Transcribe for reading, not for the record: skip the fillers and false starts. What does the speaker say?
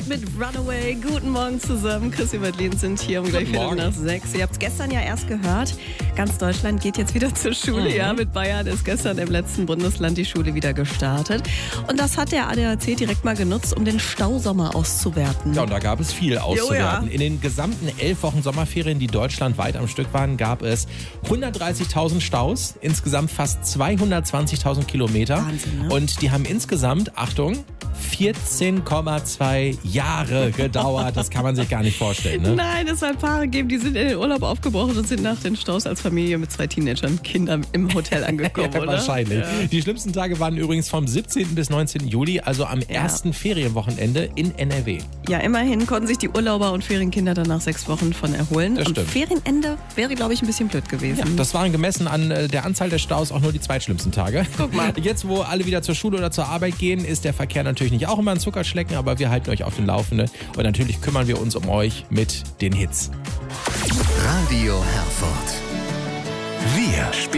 mit Runaway. Guten Morgen zusammen. Chris und Madeline sind hier um gleich Viertel nach 6. Ihr habt es gestern ja erst gehört. Ganz Deutschland geht jetzt wieder zur Schule. Ja, mit Bayern ist gestern im letzten Bundesland die Schule wieder gestartet. Und das hat der ADAC direkt mal genutzt, um den Stausommer auszuwerten. Ja, und da gab es viel auszuwerten. In den gesamten 11 Wochen Sommerferien, die deutschlandweit am Stück waren, gab es 130.000 Staus, insgesamt fast 220.000 Kilometer. Wahnsinn, ne? Und die haben insgesamt, Achtung, 14,2 Jahre gedauert. Das kann man sich gar nicht vorstellen, ne? Nein, es soll Paare geben, die sind in den Urlaub aufgebrochen und sind nach den Staus als Familie mit 2 Teenagern, Kindern im Hotel angekommen, Ja, oder? wahrscheinlich. Ja. Die schlimmsten Tage waren übrigens vom 17. bis 19. Juli, also am ersten Ferienwochenende in NRW. Ja, immerhin konnten sich die Urlauber und Ferienkinder dann nach 6 Wochen von erholen. Das Am stimmt. Ferienende wäre, glaube ich, ein bisschen blöd gewesen. Ja, das waren gemessen an der Anzahl der Staus auch nur die zweitschlimmsten Tage. Guck mal. Jetzt, wo alle wieder zur Schule oder zur Arbeit gehen, ist der Verkehr natürlich nicht auch immer ein Zuckerschlecken, aber wir halten euch auf den Laufenden. Und natürlich kümmern wir uns um euch mit den Hits. Radio Herford. Wir spielen.